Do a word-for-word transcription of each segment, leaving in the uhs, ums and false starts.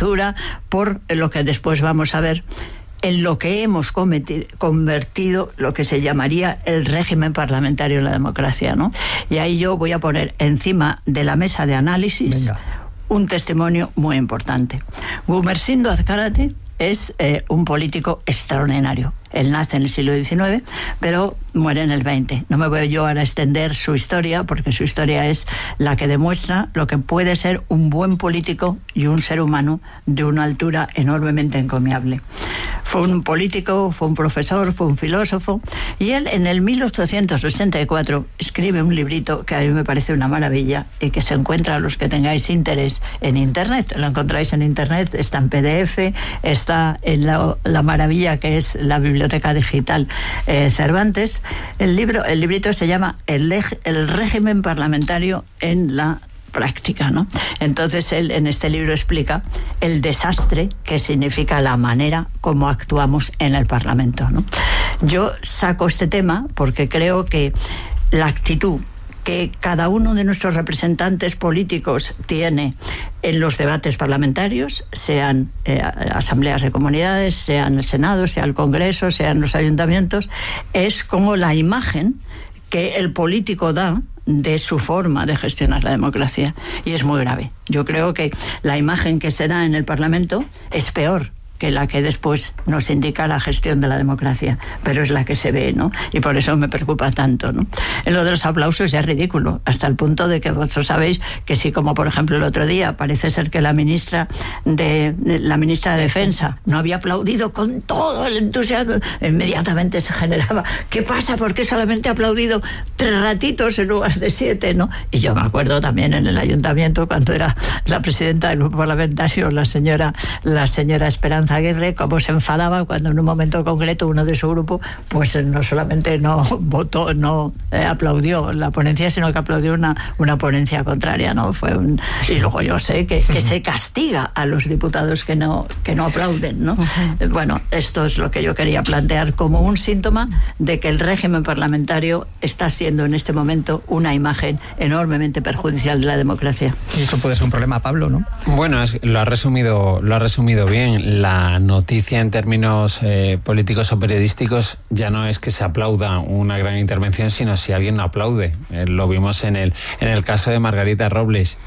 altura, por lo que después vamos a ver, en lo que hemos cometido, convertido lo que se llamaría el régimen parlamentario en la democracia, ¿no? Y ahí yo voy a poner encima de la mesa de análisis Venga. un testimonio muy importante. Gumersindo Azcárate es eh, un político extraordinario. Él nace en el siglo diecinueve, pero muere en el veinte. No me voy yo ahora a extender su historia, porque su historia es la que demuestra lo que puede ser un buen político y un ser humano de una altura enormemente encomiable. Fue un político, fue un profesor, fue un filósofo, y él en el mil ochocientos ochenta y cuatro escribe un librito que a mí me parece una maravilla y que se encuentra, a los que tengáis interés, en internet. Lo encontráis en internet, está en P D F, está en la, la maravilla que es la biblioteca digital eh, Cervantes. El libro, el librito se llama El, el régimen parlamentario en la práctica, ¿no? Entonces él en este libro explica el desastre que significa la manera como actuamos en el Parlamento, ¿no? Yo saco este tema porque creo que la actitud que cada uno de nuestros representantes políticos tiene en los debates parlamentarios, sean eh, asambleas de comunidades, sean el Senado, sea el Congreso, sean los ayuntamientos, es como la imagen que el político da de su forma de gestionar la democracia. Y es muy grave. Yo creo que la imagen que se da en el Parlamento es peor que la que después nos indica la gestión de la democracia, pero es la que se ve, ¿no? Y por eso me preocupa tanto, ¿no? En lo de los aplausos ya es ridículo, hasta el punto de que vosotros sabéis que si, como por ejemplo el otro día, parece ser que la ministra de, de la ministra de Defensa no había aplaudido con todo el entusiasmo, inmediatamente se generaba, ¿qué pasa? ¿Por qué solamente ha aplaudido tres ratitos en lugar de siete, ¿no? Y yo me acuerdo también en el ayuntamiento, cuando era la presidenta del grupo parlamentario, la señora, la señora Esperanza Aguirre, cómo se enfadaba cuando en un momento concreto uno de su grupo pues no solamente no votó, no eh, aplaudió la ponencia, sino que aplaudió una, una ponencia contraria, ¿no? Fue un, y luego yo sé que, que se castiga a los diputados que no, que no aplauden, ¿no? Uh-huh. Bueno, esto es lo que yo quería plantear como un síntoma de que el régimen parlamentario está siendo en este momento una imagen enormemente perjudicial de la democracia. Y eso puede ser un problema, Pablo, ¿no? Bueno, es, lo ha resumido, lo ha resumido bien. La La noticia en términos eh, políticos o periodísticos ya no es que se aplauda una gran intervención, sino si alguien no aplaude. Eh, lo vimos en el, en el caso de Margarita Robles.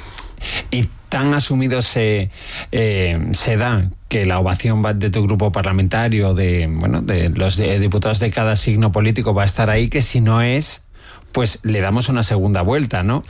Y tan asumido se, eh, se da que la ovación va de tu grupo parlamentario, de, bueno, de los de, diputados de cada signo político va a estar ahí, que si no es, pues le damos una segunda vuelta, ¿no?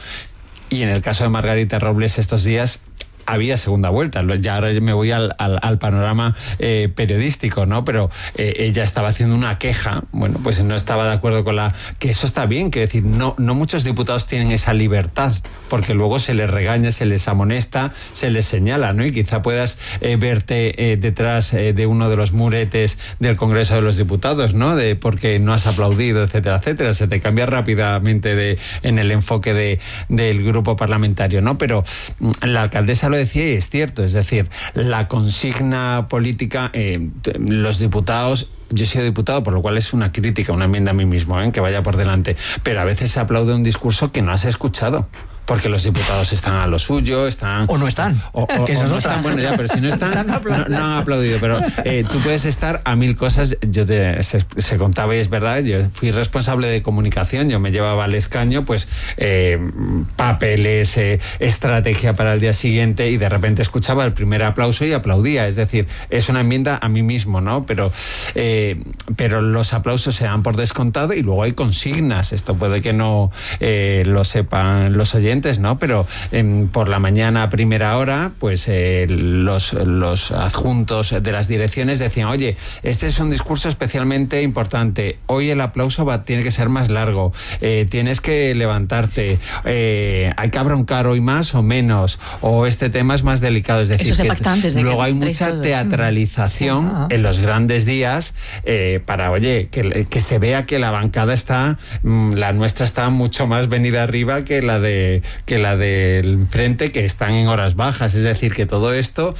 Y en el caso de Margarita Robles estos días había segunda vuelta. Ya ahora me voy al, al, al panorama eh, periodístico, ¿no? Pero eh, ella estaba haciendo una queja, bueno, pues no estaba de acuerdo con la... Que eso está bien, que decir, no, no muchos diputados tienen esa libertad, porque luego se les regaña, se les amonesta, se les señala, ¿no? Y quizá puedas eh, verte eh, detrás eh, de uno de los muretes del Congreso de los Diputados, ¿no? De porque no has aplaudido, etcétera, etcétera. Se te cambia rápidamente de, en el enfoque de, del grupo parlamentario, ¿no? Pero la alcaldesa lo decía y es cierto, es decir, la consigna política, eh, los diputados, yo he sido diputado, por lo cual es una crítica, una enmienda a mí mismo, ¿eh? Que vaya por delante, pero a veces se aplaude un discurso que no has escuchado. Porque los diputados están a lo suyo, están... O no están. O, o, que o no están, bueno, ya, pero si no están, no, no han aplaudido. Pero eh, tú puedes estar a mil cosas. Yo te, se, se contaba y es verdad, yo fui responsable de comunicación, yo me llevaba al escaño, pues, eh, papeles, eh, estrategia para el día siguiente, y de repente escuchaba el primer aplauso y aplaudía. Es decir, es una enmienda a mí mismo, ¿no? Pero, eh, pero los aplausos se dan por descontado y luego hay consignas. Esto puede que no eh, lo sepan los oyentes, ¿no? Pero eh, por la mañana a primera hora, pues eh, los, los adjuntos de las direcciones decían, oye, este es un discurso especialmente importante, hoy el aplauso va, tiene que ser más largo, eh, tienes que levantarte, eh, hay que abroncar hoy más o menos, o este tema es más delicado. Es decir, que antes de luego que hay mucha todo. teatralización sí, ah. en los grandes días eh, para, oye, que, que se vea que la bancada está, la nuestra está mucho más venida arriba que la de que la del frente, que están en horas bajas. Es decir, que todo esto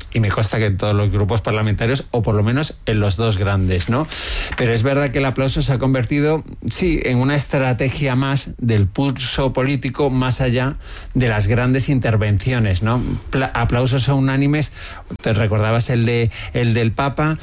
y me consta que en todos los grupos parlamentarios, o por lo menos en los dos grandes, ¿no? Pero es verdad que el aplauso se ha convertido, sí, en una estrategia más del pulso político, más allá de las grandes intervenciones, ¿no? Pla- aplausos unánimes. Te recordabas el de el del Papa.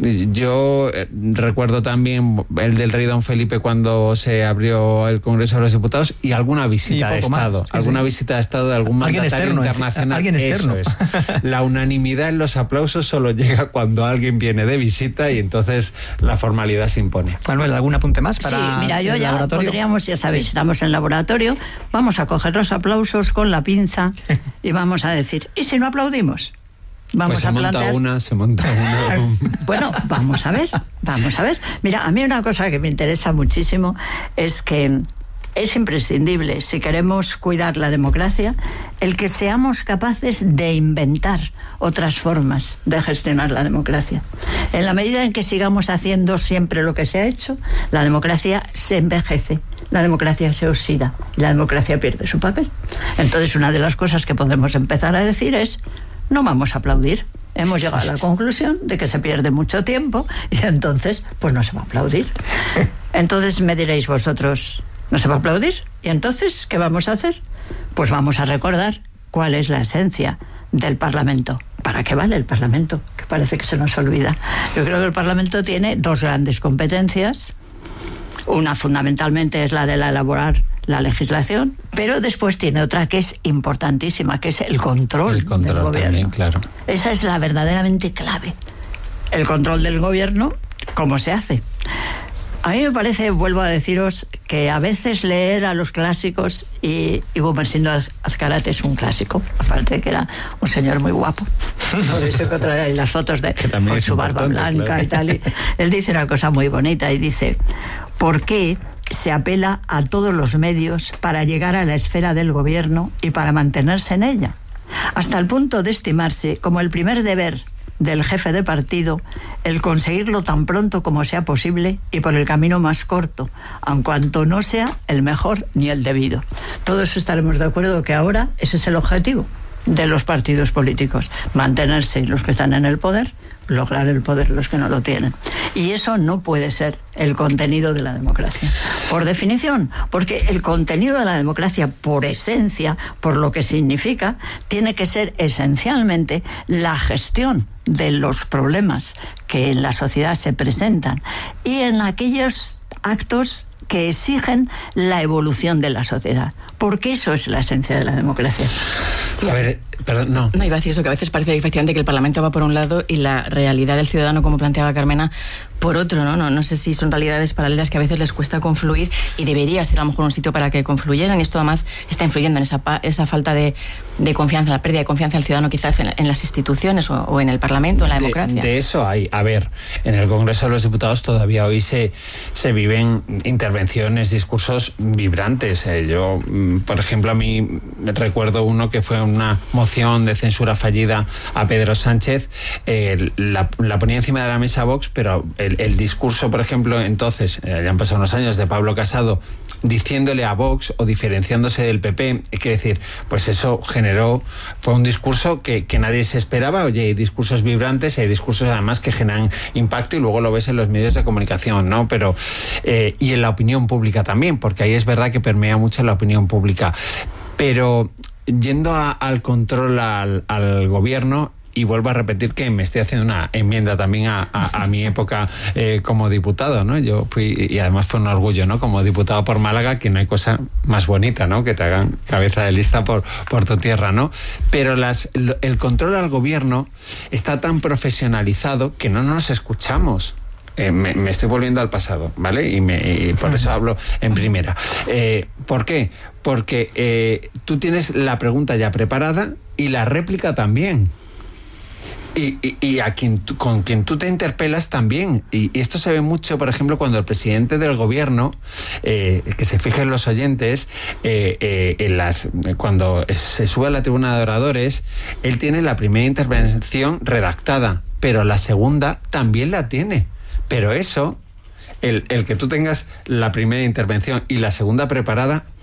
Yo eh, recuerdo también el del rey Don Felipe cuando se abrió el Congreso de los Diputados, y alguna visita de Estado, sí, alguna sí. visita de Estado de algún alguien mandatario externo, internacional. Alguien externo. Eso es. La unanimidad en los aplausos solo llega cuando alguien viene de visita, y entonces la formalidad se impone. Manuel, ¿algún apunte más para Sí, mira, yo el ya laboratorio? podríamos, ya sabéis, Sí. estamos en laboratorio, vamos a coger los aplausos con la pinza y vamos a decir, ¿y si no aplaudimos? Vamos pues se a monta plantear... una, se monta una. Bueno, vamos a ver, vamos a ver. Mira, a mí una cosa que me interesa muchísimo es que es imprescindible, si queremos cuidar la democracia, el que seamos capaces de inventar otras formas de gestionar la democracia. En la medida en que sigamos haciendo siempre lo que se ha hecho, la democracia se envejece, la democracia se oxida, la democracia pierde su papel. Entonces, una de las cosas que podemos empezar a decir es: no vamos a aplaudir. Hemos llegado a la conclusión de que se pierde mucho tiempo y entonces, pues no se va a aplaudir. Entonces me diréis vosotros, ¿no se va a aplaudir? ¿Y entonces qué vamos a hacer? Pues vamos a recordar cuál es la esencia del Parlamento. ¿Para qué vale el Parlamento? Que parece que se nos olvida. Yo creo que el Parlamento tiene dos grandes competencias. Una fundamentalmente es la de la elaborar la legislación, pero después tiene otra que es importantísima, que es el control, el control del gobierno. También, claro. Esa es la verdaderamente clave. El control del gobierno, ¿cómo se hace? A mí me parece, vuelvo a deciros, que a veces leer a los clásicos, y Gumersindo Azcárate es un clásico, aparte de que era un señor muy guapo, por eso que trae las fotos de con su barba blanca, claro. Y tal, y él dice una cosa muy bonita y dice: ¿por qué se apela a todos los medios para llegar a la esfera del gobierno y para mantenerse en ella? Hasta el punto de estimarse como el primer deber del jefe de partido el conseguirlo tan pronto como sea posible y por el camino más corto, aun cuanto no sea el mejor ni el debido. Todos estaremos de acuerdo que ahora ese es el objetivo de los partidos políticos: mantenerse los que están en el poder, lograr el poder los que no lo tienen. Y eso no puede ser el contenido de la democracia, por definición, porque el contenido de la democracia, por esencia, por lo que significa, tiene que ser esencialmente la gestión de los problemas que en la sociedad se presentan y en aquellos actos que exigen la evolución de la sociedad, porque eso es la esencia de la democracia. Sí. A ver, perdón, no. No, iba a decir eso, que a veces parece efectivamente que el Parlamento va por un lado y la realidad del ciudadano, como planteaba Carmena, por otro, ¿no? No, no sé si son realidades paralelas que a veces les cuesta confluir, y debería ser a lo mejor un sitio para que confluyeran, y esto además está influyendo en esa, esa falta de, de confianza, la pérdida de confianza del ciudadano quizás en, en las instituciones o, o en el Parlamento, en la democracia. De, de eso hay. A ver, en el Congreso de los Diputados todavía hoy se, se viven intervenciones, discursos vibrantes. Eh, yo, por ejemplo, a mí recuerdo uno que fue una moción de censura fallida a Pedro Sánchez. Eh, la, la ponía encima de la mesa Vox, pero el, el discurso, por ejemplo, entonces, eh, ya han pasado unos años, de Pablo Casado, diciéndole a Vox o diferenciándose del P P, quiere decir, pues eso generó, fue un discurso que, que nadie se esperaba. Oye, hay discursos vibrantes, hay discursos además que generan impacto, y luego lo ves en los medios de comunicación, ¿no? Pero, eh, y en la opinión pública también, porque ahí es verdad que permea mucho la opinión pública. Pero yendo a, al control al, al gobierno, y vuelvo a repetir que me estoy haciendo una enmienda también a, a, a mi época eh, como diputado, ¿no? Yo fui, y además fue un orgullo, ¿no? Como diputado por Málaga, que no hay cosa más bonita, ¿no? Que te hagan cabeza de lista por, por tu tierra, ¿no? Pero las, el control al gobierno está tan profesionalizado que no nos escuchamos. Eh, me, me estoy volviendo al pasado, ¿vale? Y, me, y por eso hablo en primera. Eh, ¿Por qué? Porque eh, tú tienes la pregunta ya preparada y la réplica también. Y, y, y a quien tú, con quien tú te interpelas también. Y, y esto se ve mucho, por ejemplo, cuando el presidente del gobierno, eh, que se fijen los oyentes, eh, eh, en las, cuando se sube a la tribuna de oradores, él tiene la primera intervención redactada, pero la segunda también la tiene. Pero eso, el, el que tú tengas la primera intervención y la segunda preparada,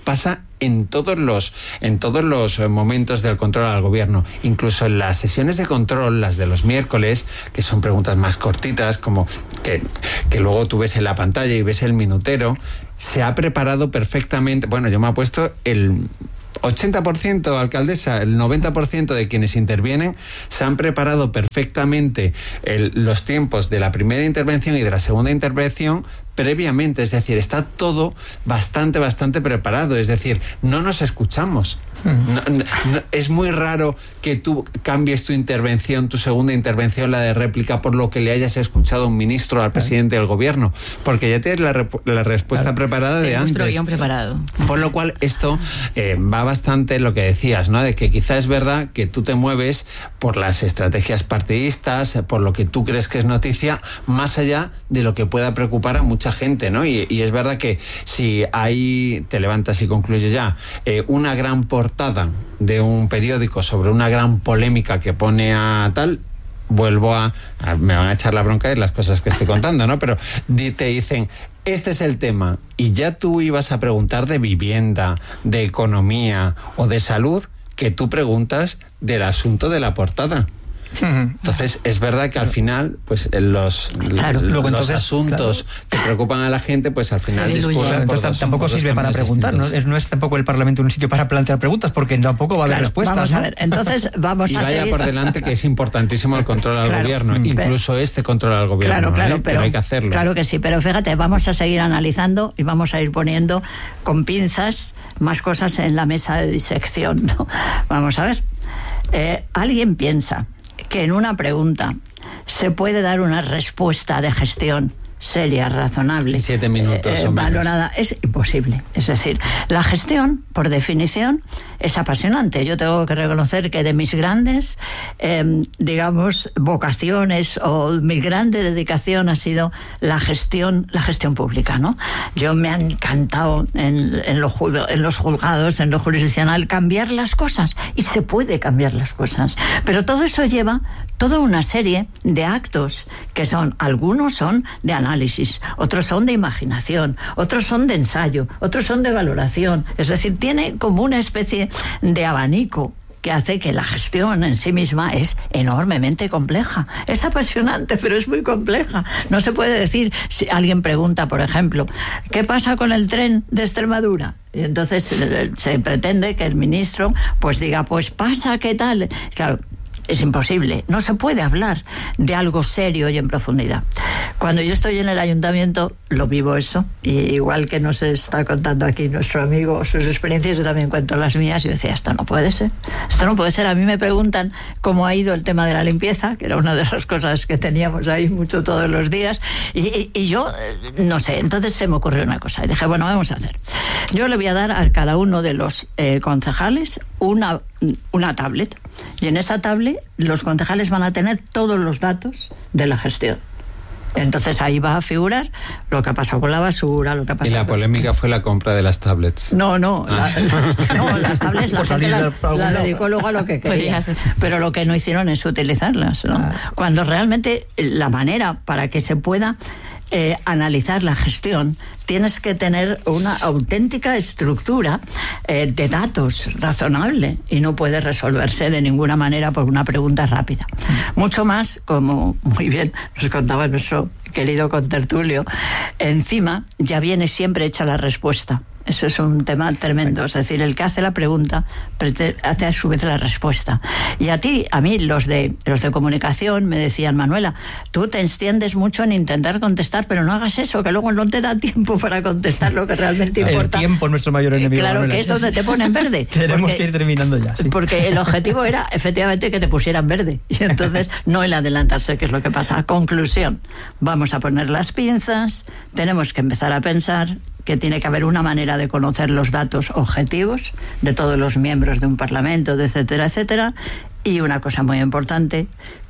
pasa en todos los en todos los momentos del control al gobierno, incluso en las sesiones de control, las de los miércoles, que son preguntas más cortitas, como que, que luego tú ves en la pantalla y ves el minutero, se ha preparado perfectamente. Bueno, yo me he puesto el ochenta por ciento, alcaldesa, el noventa por ciento de quienes intervienen se han preparado perfectamente el, los tiempos de la primera intervención y de la segunda intervención previamente, es decir, está todo bastante, bastante preparado, es decir, no nos escuchamos. No, no, no, es muy raro que tú cambies tu intervención, tu segunda intervención, la de réplica, por lo que le hayas escuchado a un ministro, al presidente del gobierno, porque ya tienes la, rep- la respuesta claro. preparada de antes. Guión preparado. Por lo cual esto eh, va bastante en lo que decías, ¿no? De que quizá es verdad que tú te mueves por las estrategias partidistas, por lo que tú crees que es noticia, más allá de lo que pueda preocupar a mucha gente, ¿no? Y, y es verdad que si hay, te levantas y concluyo ya, eh, una gran portada de un periódico sobre una gran polémica que pone a tal, vuelvo a, a me van a echar la bronca de las cosas que estoy contando, ¿no? Pero di, te dicen, este es el tema, y ya tú ibas a preguntar de vivienda, de economía o de salud, que tú preguntas del asunto de la portada. Entonces es verdad que al final pues los, claro. los, Luego, entonces, los asuntos claro. que preocupan a la gente pues al final discurren. Claro, entonces dos, tampoco sirve para preguntar, ¿no? Es, no es tampoco el Parlamento un sitio para plantear preguntas, porque tampoco va a haber claro, respuestas. Vamos ¿no? a ver, entonces vamos y a vaya seguir. por delante que es importantísimo el control al claro, gobierno, pero, incluso este control al gobierno, claro, claro, ¿eh? pero, pero hay que hacerlo. Claro que sí, pero fíjate, vamos a seguir analizando y vamos a ir poniendo con pinzas más cosas en la mesa de disección, ¿no? Vamos a ver, eh, alguien piensa que en una pregunta se puede dar una respuesta de gestión seria, razonable, siete minutos eh, o valorada, es imposible. Es decir, la gestión, por definición, es apasionante. Yo tengo que reconocer que de mis grandes, eh, digamos, vocaciones o mi grande dedicación ha sido la gestión, la gestión pública, ¿no? Yo me ha encantado en, en, lo, en los juzgados, en lo jurisdiccional, cambiar las cosas, y se puede cambiar las cosas. Pero todo eso lleva toda una serie de actos que son, algunos son de análisis, otros son de imaginación, otros son de ensayo, otros son de valoración. Es decir, tiene como una especie de abanico que hace que la gestión en sí misma es enormemente compleja. Es apasionante, pero es muy compleja. No se puede decir, si alguien pregunta, por ejemplo, ¿qué pasa con el tren de Extremadura? Y entonces se, se pretende que el ministro pues diga, pues pasa, ¿qué tal? Claro, es imposible, no se puede hablar de algo serio y en profundidad. Cuando yo estoy en el ayuntamiento, lo vivo eso, y igual que nos está contando aquí nuestro amigo sus experiencias, yo también cuento las mías. Yo decía, esto no puede ser, esto no puede ser. A mí me preguntan cómo ha ido el tema de la limpieza, que era una de las cosas que teníamos ahí mucho todos los días, y, y, y yo, no sé, entonces se me ocurrió una cosa, y dije, bueno, vamos a hacer. Yo le voy a dar a cada uno de los eh, concejales una, una tablet, y en esa tablet los concejales van a tener todos los datos de la gestión. Entonces ahí va a figurar lo que ha pasado con la basura, lo que ha pasado. Y la polémica fue la compra de las tablets. No, no, ah. la, no las tablets la gente la, la dedicó luego a lo que quería, pero lo que no hicieron es utilizarlas, ¿no? Ah. Cuando realmente la manera para que se pueda Eh, analizar la gestión, tienes que tener una auténtica estructura eh, de datos razonable, y no puede resolverse de ninguna manera por una pregunta rápida. Mucho más, como muy bien nos contaba nuestro querido contertulio, encima ya viene siempre hecha la respuesta. Eso es un tema tremendo. Es decir, el que hace la pregunta hace a su vez la respuesta. Y a ti, a mí, los de los de comunicación me decían, Manuela, tú te extiendes mucho en intentar contestar, pero no hagas eso, que luego no te da tiempo para contestar lo que realmente importa. El tiempo es nuestro mayor enemigo. Claro, Manuela, que es donde te ponen verde. Tenemos porque, que ir terminando ya. Sí. Porque el objetivo era, efectivamente, que te pusieran verde. Y entonces, no el adelantarse, que es lo que pasa. Conclusión, vamos a poner las pinzas, tenemos que empezar a pensar que tiene que haber una manera de conocer los datos objetivos de todos los miembros de un parlamento, de etcétera, etcétera. Y una cosa muy importante,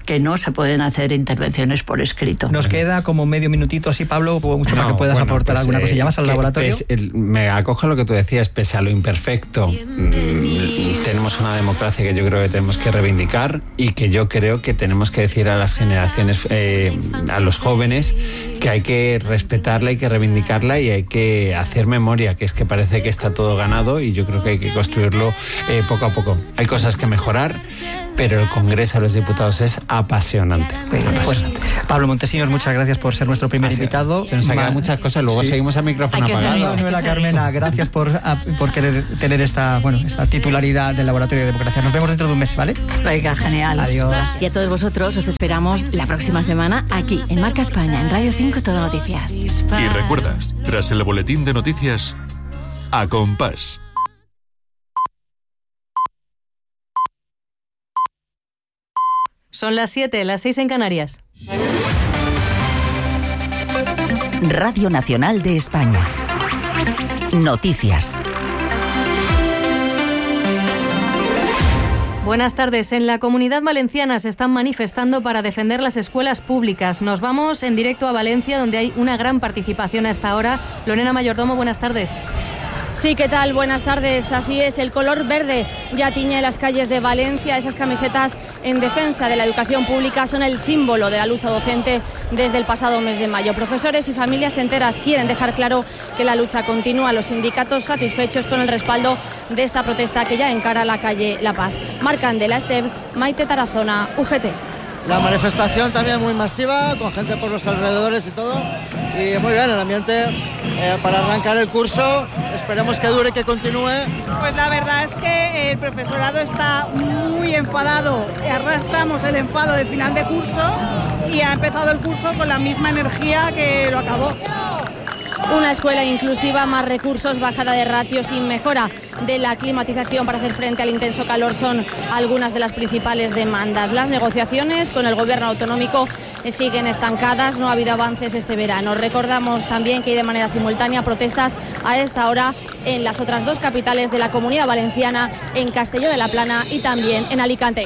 que no se pueden hacer intervenciones por escrito. Nos queda como medio minutito así, Pablo, o mucho no, para que puedas bueno, aportar pues, alguna eh, cosilla más al laboratorio. Pes, el, me acojo a lo que tú decías, pese a lo imperfecto, mmm, tenemos una democracia que yo creo que tenemos que reivindicar y que yo creo que tenemos que decir a las generaciones, eh, a los jóvenes, que hay que respetarla, hay que reivindicarla y hay que hacer memoria, que es que parece que está todo ganado y yo creo que hay que construirlo eh, poco a poco. Hay cosas que mejorar, pero el Congreso de los Diputados es apasionante. Pues, apasionante. Pues, Pablo Montesinos, muchas gracias por ser nuestro primer Así, invitado. Se nos han quedado muchas cosas, luego sí. seguimos a micrófono apagado. Manuela Carmena, gracias por, a, por querer tener esta, bueno, esta titularidad del Laboratorio de Democracia. Nos vemos dentro de un mes, ¿vale? Venga, genial. Adiós. Y a todos vosotros os esperamos la próxima semana aquí en Marca España, en Radio cinco Todo Noticias. Y recuerda, tras el boletín de noticias, A Compás. Son las siete, las seis en Canarias. Radio Nacional de España. Noticias. Buenas tardes. En la Comunidad Valenciana se están manifestando para defender las escuelas públicas. Nos vamos en directo a Valencia, donde hay una gran participación a esta hora. Lorena Mayordomo, buenas tardes. Sí, ¿qué tal? Buenas tardes. Así es, el color verde ya tiñe las calles de Valencia. Esas camisetas en defensa de la educación pública son el símbolo de la lucha docente desde el pasado mes de mayo. Profesores y familias enteras quieren dejar claro que la lucha continúa. Los sindicatos satisfechos con el respaldo de esta protesta que ya encara la calle La Paz. Marcan de la Esteb, Maite Tarazona, U G T. La manifestación también muy masiva, con gente por los alrededores y todo. Y muy bien, el ambiente eh, para arrancar el curso. Esperemos que dure y que continúe. Pues la verdad es que el profesorado está muy enfadado. Arrastramos el enfado del final de curso y ha empezado el curso con la misma energía que lo acabó. Una escuela inclusiva, más recursos, bajada de ratios y mejora de la climatización para hacer frente al intenso calor son algunas de las principales demandas. Las negociaciones con el gobierno autonómico siguen estancadas, no ha habido avances este verano. Recordamos también que hay de manera simultánea protestas a esta hora en las otras dos capitales de la Comunidad Valenciana, en Castelló de la Plana y también en Alicante.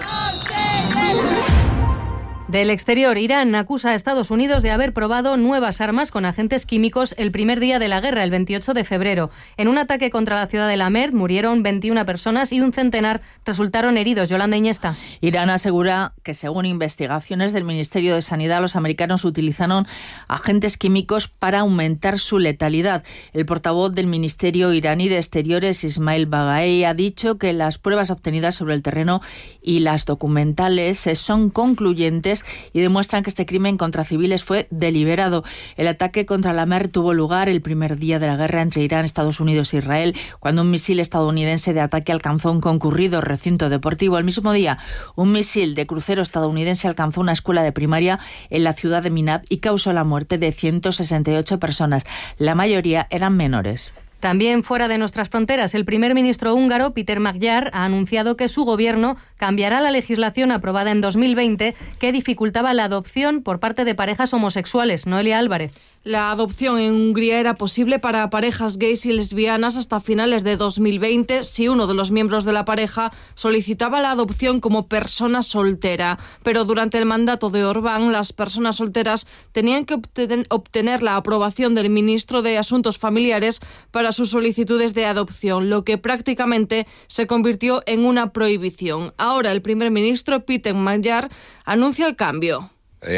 Del exterior, Irán acusa a Estados Unidos de haber probado nuevas armas con agentes químicos el primer día de la guerra, el veintiocho de febrero. En un ataque contra la ciudad de Lamer murieron veintiuna personas y un centenar resultaron heridos. Yolanda Iñesta. Irán asegura que, según investigaciones del Ministerio de Sanidad, los americanos utilizaron agentes químicos para aumentar su letalidad. El portavoz del Ministerio iraní de Exteriores, Ismail Baghai, ha dicho que las pruebas obtenidas sobre el terreno y las documentales son concluyentes y demuestran que este crimen contra civiles fue deliberado. El ataque contra la Mer tuvo lugar el primer día de la guerra entre Irán, Estados Unidos e Israel, cuando un misil estadounidense de ataque alcanzó un concurrido recinto deportivo. El mismo día, un misil de crucero estadounidense alcanzó una escuela de primaria en la ciudad de Minab y causó la muerte de ciento sesenta y ocho personas. La mayoría eran menores. También fuera de nuestras fronteras, el primer ministro húngaro, Péter Magyar, ha anunciado que su gobierno cambiará la legislación aprobada en dos mil veinte que dificultaba la adopción por parte de parejas homosexuales. Noelia Álvarez. La adopción en Hungría era posible para parejas gays y lesbianas hasta finales de dos mil veinte si uno de los miembros de la pareja solicitaba la adopción como persona soltera. Pero durante el mandato de Orbán, las personas solteras tenían que obtener la aprobación del ministro de Asuntos Familiares para sus solicitudes de adopción, lo que prácticamente se convirtió en una prohibición. Ahora el primer ministro, Péter Magyar, anuncia el cambio.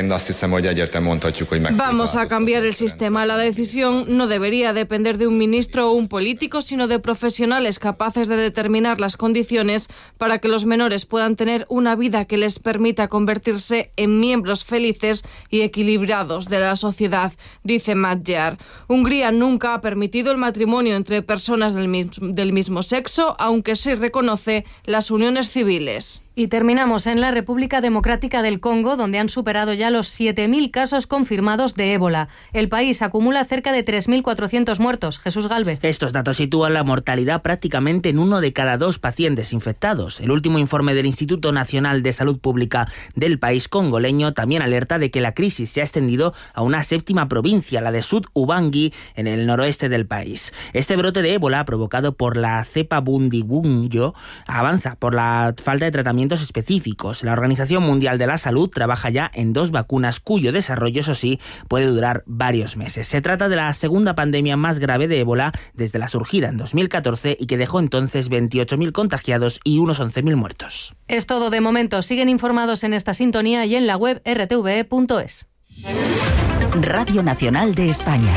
Vamos a cambiar el sistema. La decisión no debería depender de un ministro o un político, sino de profesionales capaces de determinar las condiciones para que los menores puedan tener una vida que les permita convertirse en miembros felices y equilibrados de la sociedad, dice Magyar. Hungría nunca ha permitido el matrimonio entre personas del mismo, del mismo sexo, aunque sí reconoce las uniones civiles. Y terminamos en la República Democrática del Congo, donde han superado ya los siete mil casos confirmados de ébola. El país acumula cerca de tres mil cuatrocientos muertos. Jesús Gálvez. Estos datos sitúan la mortalidad prácticamente en uno de cada dos pacientes infectados. El último informe del Instituto Nacional de Salud Pública del país congoleño también alerta de que la crisis se ha extendido a una séptima provincia, la de Sud Ubangi, en el noroeste del país. Este brote de ébola, provocado por la cepa Bundibugyo, avanza por la falta de tratamiento tratamientos específicos. La Organización Mundial de la Salud trabaja ya en dos vacunas cuyo desarrollo, eso sí, puede durar varios meses. Se trata de la segunda pandemia más grave de ébola desde la surgida en dos mil catorce y que dejó entonces veintiocho mil contagiados y unos once mil muertos. Es todo de momento. Siguen informados en esta sintonía y en la web r t v punto es. Radio Nacional de España.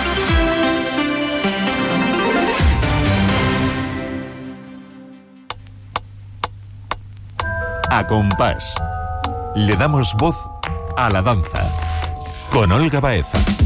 A compás. Le damos voz a la danza. Con Olga Baeza.